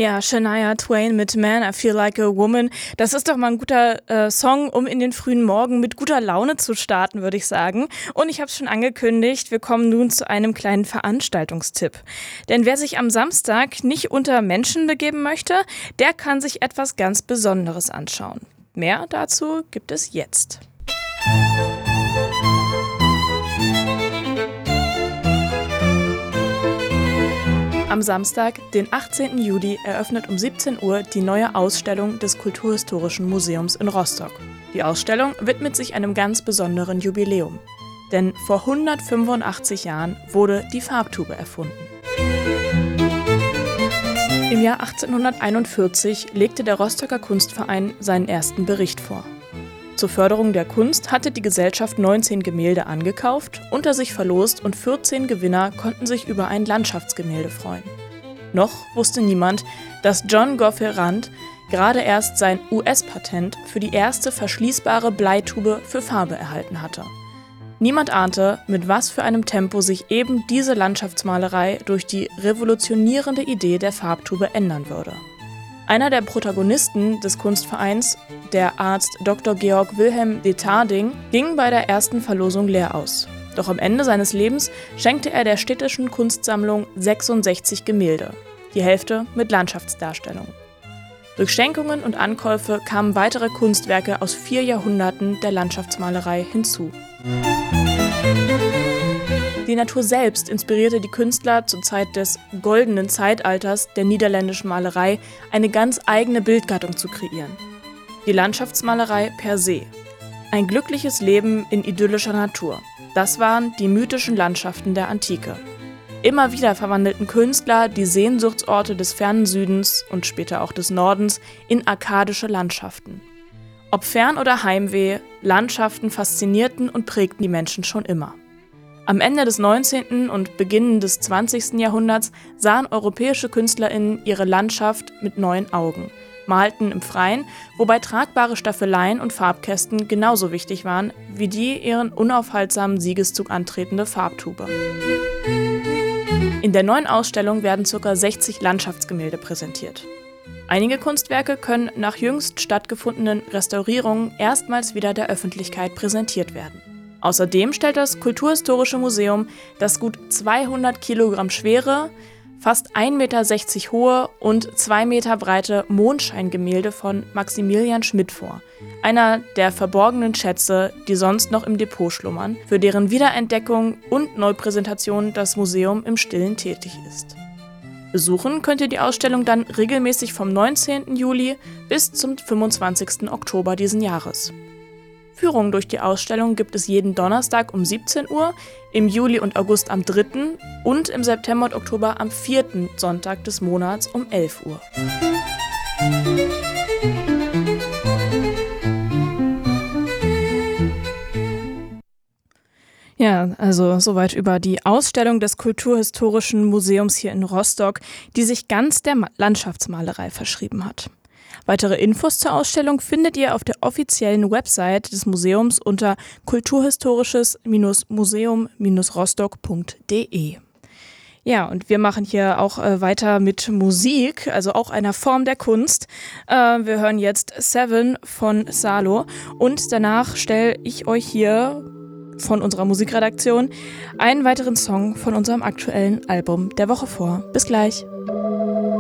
Ja, Shania Twain mit Man, I Feel Like a Woman. Das ist doch mal ein guter Song, um in den frühen Morgen mit guter Laune zu starten, würde ich sagen. Und ich habe es schon angekündigt, wir kommen nun zu einem kleinen Veranstaltungstipp. Denn wer sich am Samstag nicht unter Menschen begeben möchte, der kann sich etwas ganz Besonderes anschauen. Mehr dazu gibt es jetzt. Am Samstag, den 18. Juli, eröffnet um 17 Uhr die neue Ausstellung des Kulturhistorischen Museums in Rostock. Die Ausstellung widmet sich einem ganz besonderen Jubiläum. Denn vor 185 Jahren wurde die Farbtube erfunden. Im Jahr 1841 legte der Rostocker Kunstverein seinen ersten Bericht vor. Zur Förderung der Kunst hatte die Gesellschaft 19 Gemälde angekauft, unter sich verlost und 14 Gewinner konnten sich über ein Landschaftsgemälde freuen. Noch wusste niemand, dass John Goffey Rand gerade erst sein US-Patent für die erste verschließbare Bleitube für Farbe erhalten hatte. Niemand ahnte, mit was für einem Tempo sich eben diese Landschaftsmalerei durch die revolutionierende Idee der Farbtube ändern würde. Einer der Protagonisten des Kunstvereins, der Arzt Dr. Georg Wilhelm de Tarding, ging bei der ersten Verlosung leer aus. Doch am Ende seines Lebens schenkte er der städtischen Kunstsammlung 66 Gemälde, die Hälfte mit Landschaftsdarstellungen. Durch Schenkungen und Ankäufe kamen weitere Kunstwerke aus 4 Jahrhunderten der Landschaftsmalerei hinzu. Die Natur selbst inspirierte die Künstler zur Zeit des goldenen Zeitalters der niederländischen Malerei, eine ganz eigene Bildgattung zu kreieren. Die Landschaftsmalerei per se. Ein glückliches Leben in idyllischer Natur. Das waren die mythischen Landschaften der Antike. Immer wieder verwandelten Künstler die Sehnsuchtsorte des fernen Südens und später auch des Nordens in arkadische Landschaften. Ob Fern- oder Heimweh, Landschaften faszinierten und prägten die Menschen schon immer. Am Ende des 19. und Beginn des 20. Jahrhunderts sahen europäische KünstlerInnen ihre Landschaft mit neuen Augen, malten im Freien, wobei tragbare Staffeleien und Farbkästen genauso wichtig waren wie die ihren unaufhaltsamen Siegeszug antretende Farbtube. In der neuen Ausstellung werden ca. 60 Landschaftsgemälde präsentiert. Einige Kunstwerke können nach jüngst stattgefundenen Restaurierungen erstmals wieder der Öffentlichkeit präsentiert werden. Außerdem stellt das Kulturhistorische Museum das gut 200 Kilogramm schwere, fast 1,60 Meter hohe und 2 Meter breite Mondscheingemälde von Maximilian Schmidt vor, einer der verborgenen Schätze, die sonst noch im Depot schlummern, für deren Wiederentdeckung und Neupräsentation das Museum im Stillen tätig ist. Besuchen könnt ihr die Ausstellung dann regelmäßig vom 19. Juli bis zum 25. Oktober diesen Jahres. Führungen durch die Ausstellung gibt es jeden Donnerstag um 17 Uhr, im Juli und August am 3. und im September und Oktober am 4. Sonntag des Monats um 11 Uhr. Ja, also soweit über die Ausstellung des Kulturhistorischen Museums hier in Rostock, die sich ganz der Landschaftsmalerei verschrieben hat. Weitere Infos zur Ausstellung findet ihr auf der offiziellen Website des Museums unter kulturhistorisches-museum-rostock.de. Ja, und wir machen hier auch weiter mit Musik, also auch einer Form der Kunst. Wir hören jetzt Seven von Salo und danach stelle ich euch hier von unserer Musikredaktion einen weiteren Song von unserem aktuellen Album der Woche vor. Bis gleich!